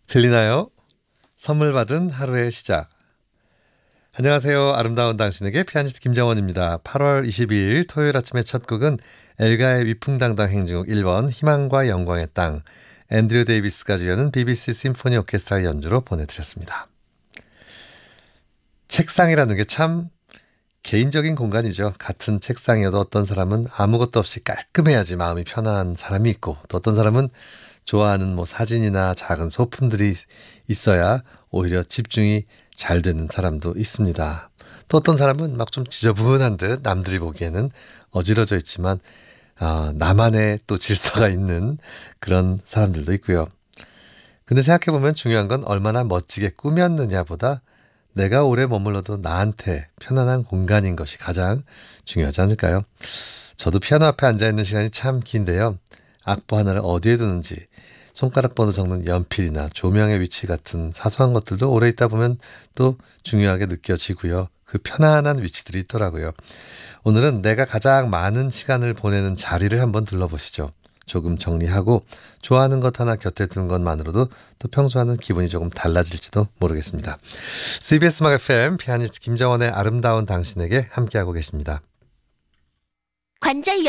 들리나요? 선물 받은 하루의 시작. 안녕하세요. 아름다운 당신에게 피아니스트 김정원입니다. 8월 22일 토요일 아침의 첫 곡은 엘가의 위풍당당 행진곡 1번 희망과 영광의 땅, 앤드류 데이비스가 주연은 BBC 심포니 오케스트라의 연주로 보내드렸습니다. 책상이라는 게 참 개인적인 공간이죠. 같은 책상이어도 어떤 사람은 아무것도 없이 깔끔해야지 마음이 편한 사람이 있고, 또 어떤 사람은 좋아하는 사진이나 작은 소품들이 있어야 오히려 집중이 잘 되는 사람도 있습니다. 또 어떤 사람은 막 좀 지저분한 듯 남들이 보기에는 어지러져 있지만 나만의 또 질서가 있는 그런 사람들도 있고요. 근데 생각해보면 중요한 건 얼마나 멋지게 꾸몄느냐보다 내가 오래 머물러도 나한테 편안한 공간인 것이 가장 중요하지 않을까요? 저도 피아노 앞에 앉아있는 시간이 참 긴데요. 악보 하나를 어디에 두는지, 손가락 번호 적는 연필이나 조명의 위치 같은 사소한 것들도 오래 있다 보면 또 중요하게 느껴지고요. 그 편안한 위치들이 있더라고요. 오늘은 내가 가장 많은 시간을 보내는 자리를 한번 둘러보시죠. 조금 정리하고 좋아하는 것 하나 곁에 두는 것만으로도 또 평소와는 기분이 조금 달라질지도 모르겠습니다. CBS 음악 FM 피아니스트 김정원의 아름다운 당신에게 함께하고 계십니다. 관절